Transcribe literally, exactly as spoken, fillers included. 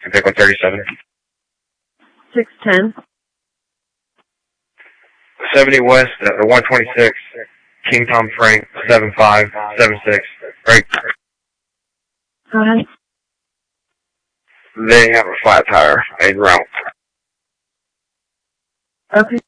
I pick one thirty-seven. six ten. seventy West, uh, one twenty-six, King Tom Frank, seven five, seven six. Right. Go ahead. They have a flat tire, a route. Okay.